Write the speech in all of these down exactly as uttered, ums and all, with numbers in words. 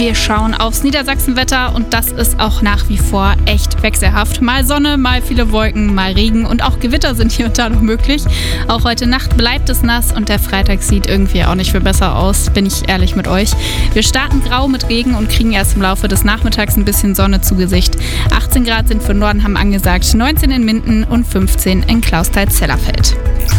Wir schauen aufs Niedersachsenwetter und das ist auch nach wie vor echt wechselhaft. Mal Sonne, mal viele Wolken, mal Regen und auch Gewitter sind hier und da noch möglich. Auch heute Nacht bleibt es nass und der Freitag sieht irgendwie auch nicht viel besser aus, bin ich ehrlich mit euch. Wir starten grau mit Regen und kriegen erst im Laufe des Nachmittags ein bisschen Sonne zu Gesicht. achtzehn Grad sind für Nordenham angesagt, neunzehn in Minden und fünfzehn in Clausthal-Zellerfeld.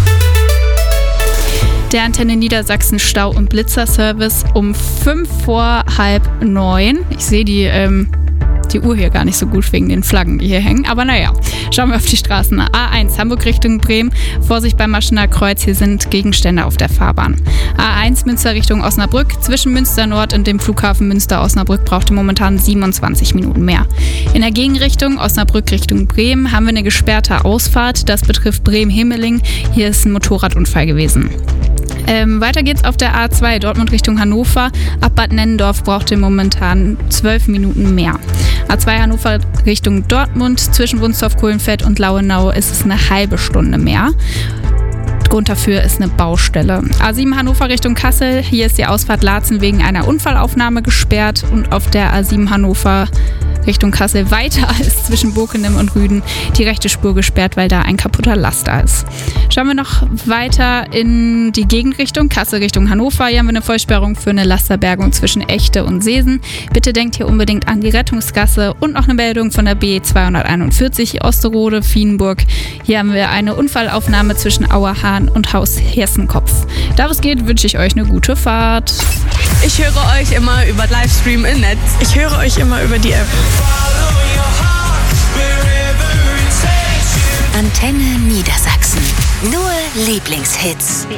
Der Antenne Niedersachsen Stau- und Blitzerservice um fünf vor halb neun. Ich sehe die, ähm, die Uhr hier gar nicht so gut wegen den Flaggen, die hier hängen. Aber naja, schauen wir auf die Straßen. A eins Hamburg Richtung Bremen. Vorsicht beim Maschener Kreuz, hier sind Gegenstände auf der Fahrbahn. A eins Münster Richtung Osnabrück. Zwischen Münster Nord und dem Flughafen Münster-Osnabrück braucht ihr momentan siebenundzwanzig Minuten mehr. In der Gegenrichtung Osnabrück Richtung Bremen haben wir eine gesperrte Ausfahrt. Das betrifft Bremen-Himmeling. Hier ist ein Motorradunfall gewesen. Ähm, weiter geht's auf der A zwei, Dortmund Richtung Hannover. Ab Bad Nennendorf braucht ihr momentan zwölf Minuten mehr. A zwei Hannover Richtung Dortmund, zwischen Wunstorf-Kohlenfeld und Lauenau ist es eine halbe Stunde mehr. Grund dafür ist eine Baustelle. A sieben Hannover Richtung Kassel, hier ist die Ausfahrt Laatzen wegen einer Unfallaufnahme gesperrt und auf der A sieben Hannover Richtung Kassel weiter als zwischen Bokenem und Rüden die rechte Spur gesperrt, weil da ein kaputter Laster ist. Schauen wir noch weiter in die Gegenrichtung, Kassel Richtung Hannover. Hier haben wir eine Vollsperrung für eine Lasterbergung zwischen Echte und Seesen. Bitte denkt hier unbedingt an die Rettungsgasse und noch eine Meldung von der B zweihunderteinundvierzig Osterode-Fienburg. Hier haben wir eine Unfallaufnahme zwischen Auerhahn und Haus Hessenkopf. Da es geht, wünsche ich euch eine gute Fahrt. Ich höre euch immer über Livestream im Netz. Ich höre euch immer über die App. Antenne Niedersachsen. Nur Lieblingshits.